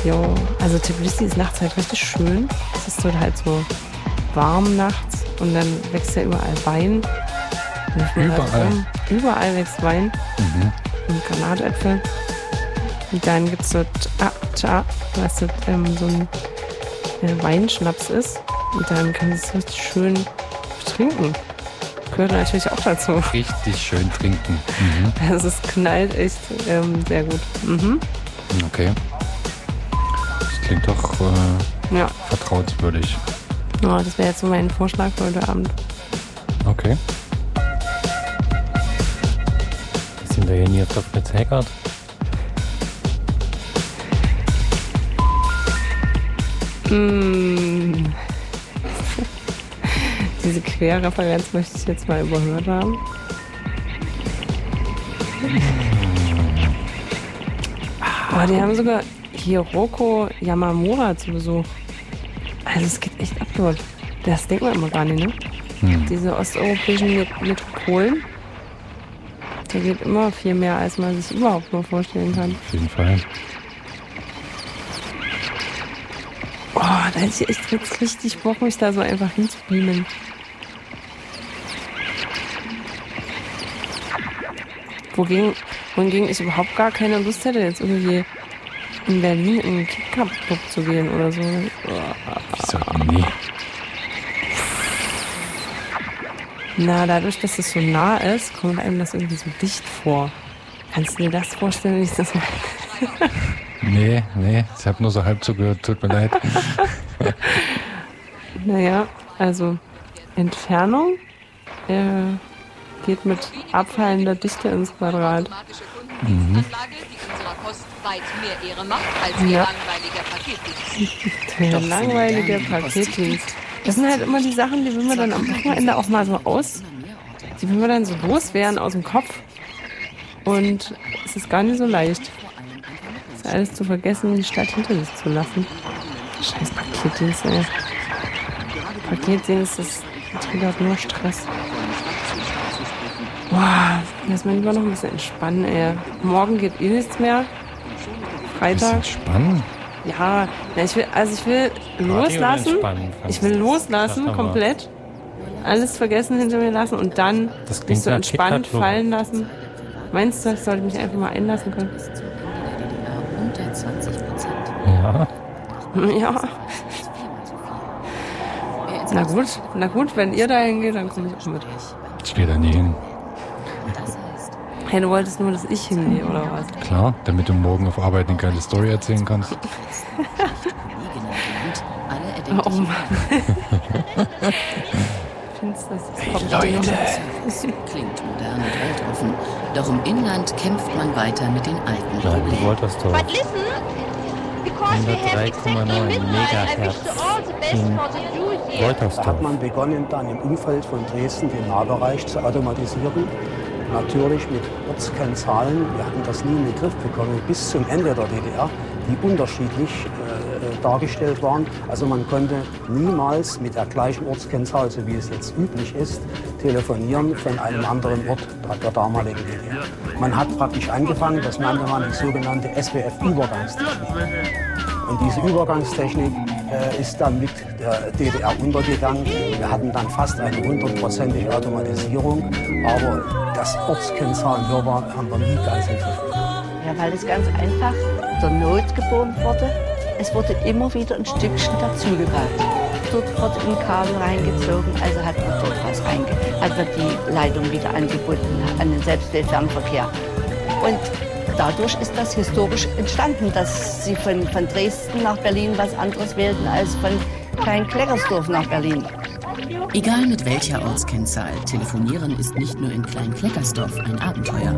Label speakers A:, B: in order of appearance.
A: Jo, also Tbilisi ist nachts halt richtig schön. Es ist dort halt so warm nachts und dann wächst ja überall Wein.
B: Überall?
A: Halt überall wächst Wein und Granatäpfel. Und dann gibt es dort was so ein Weinschnaps ist. Und dann kann es richtig schön trinken. Gehört natürlich auch dazu.
B: Richtig schön trinken.
A: Also es knallt echt sehr gut.
B: Okay. Das klingt doch vertrauenswürdig.
A: Ja, das wäre jetzt so mein Vorschlag für heute Abend.
B: Okay.
C: Wie sind wir denn jetzt auf der Zegert?
A: Diese Querreferenz möchte ich jetzt mal überhört haben. Aber die haben sogar Hiroko Yamamura zu Besuch. Also es geht echt ab dort. Das denkt man immer gar nicht, ne? Diese osteuropäischen Metropolen. Da geht immer viel mehr, als man sich überhaupt nur vorstellen kann.
B: Auf jeden Fall.
A: Oh, da hätte ich echt jetzt richtig Bock, mich da so einfach hinzubeamen. Wohingegen ich überhaupt gar keine Lust hätte, jetzt irgendwie in Berlin in den KitKat-Club zu gehen oder so.
B: Wieso? Nee.
A: Na, dadurch, dass es so nah ist, kommt einem das irgendwie so dicht vor. Kannst du dir das vorstellen, wie ich das mache?
B: Nee, ich habe nur so halb zugehört, tut mir leid.
A: Naja, also Entfernung geht mit abfallender Dichte ins Quadrat. Ja. Der langweilige Paketdienst. Das sind halt immer die Sachen, die will man dann am Wochenende auch mal so die will man dann so loswerden aus dem Kopf. Und es ist gar nicht so leicht. Das alles zu vergessen, die Stadt hinter sich zu lassen. Scheiß Paketdienst, ey. Paketdienst, das triggert nur Stress. Boah, lass mal lieber noch ein bisschen entspannen, ey. Morgen geht nichts mehr. Freitag.
B: Entspannen?
A: Ja, ich will loslassen. Ich will loslassen, komplett. Alles vergessen, hinter mir lassen und dann mich so entspannt fallen lassen. Meinst du, ich sollte mich einfach mal einlassen können?
B: Ja.
A: Ja. Na gut, wenn ihr dahin geht, dann komme ich auch mit.
B: Ich gehe da nie hin.
A: Hey, du wolltest nur, dass ich hingehe, oder was?
B: Klar, damit du morgen auf Arbeit eine geile Story erzählen kannst.
A: Oh Mann. Findest du das?
B: Hey Leute!
D: Klingt modern und weltoffen, doch im Inland kämpft man weiter mit den alten
C: Ja,
D: Problemen.
C: du wolltest doch. 103,9 Megahertz in Woltersdorf.
E: Da hat man begonnen, dann im Umfeld von Dresden den Nahbereich zu automatisieren. Natürlich mit Ortskennzahlen. Wir hatten das nie in den Griff bekommen, bis zum Ende der DDR, die unterschiedlich dargestellt waren. Also man konnte niemals mit der gleichen Ortskennzahl, so wie es jetzt üblich ist, telefonieren von einem anderen Ort der damaligen DDR. Man hat praktisch angefangen, das nannte man die sogenannte SWF-Übergangstechnik. Und diese Übergangstechnik ist dann mit der DDR untergegangen. Wir hatten dann fast eine 100%ige Automatisierung, aber das Ortskennzahlenwirrwarr haben wir nie ganz im Griff.
F: Ja, weil es ganz einfach der Not geboren wurde. Es wurde immer wieder ein Stückchen dazugebaut. Dort wurde ein Kabel reingezogen, also hat man dort hat man die Leitung wieder angebunden an den Selbstfernverkehr. Und dadurch ist das historisch entstanden, dass sie von Dresden nach Berlin was anderes wählten als von Klein-Kleckersdorf nach Berlin.
D: Egal mit welcher Ortskennzahl, telefonieren ist nicht nur in Klein-Kleckersdorf ein Abenteuer.